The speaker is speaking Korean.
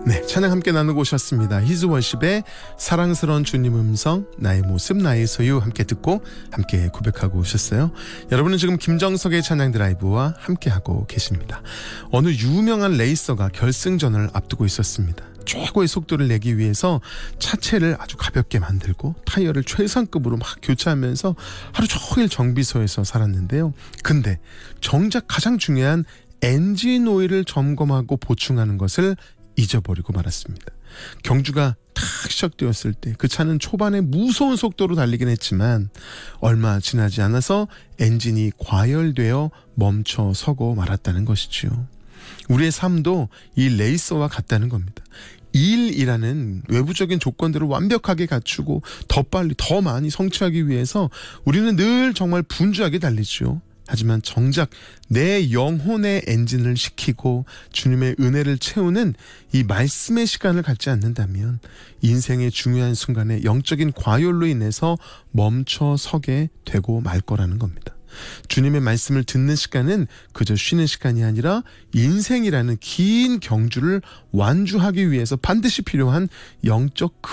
네, 찬양 함께 나누고 오셨습니다. 히즈워십의 사랑스러운 주님 음성, 나의 모습, 나의 소유 함께 듣고 함께 고백하고 오셨어요. 여러분은 지금 김정석의 찬양 드라이브와 함께하고 계십니다. 어느 유명한 레이서가 결승전을 앞두고 있었습니다. 최고의 속도를 내기 위해서 차체를 아주 가볍게 만들고 타이어를 최상급으로 막 교체하면서 하루 종일 정비소에서 살았는데요. 근데 정작 가장 중요한 엔진 오일을 점검하고 보충하는 것을 잊어버리고 말았습니다. 경주가 탁 시작되었을 때 그 차는 초반에 무서운 속도로 달리긴 했지만 얼마 지나지 않아서 엔진이 과열되어 멈춰 서고 말았다는 것이지요. 우리의 삶도 이 레이서와 같다는 겁니다. 일이라는 외부적인 조건들을 완벽하게 갖추고 더 빨리 더 많이 성취하기 위해서 우리는 늘 정말 분주하게 달리죠. 하지만 정작 내 영혼의 엔진을 식히고 주님의 은혜를 채우는 이 말씀의 시간을 갖지 않는다면 인생의 중요한 순간에 영적인 과열로 인해서 멈춰 서게 되고 말 거라는 겁니다. 주님의 말씀을 듣는 시간은 그저 쉬는 시간이 아니라 인생이라는 긴 경주를 완주하기 위해서 반드시 필요한 영적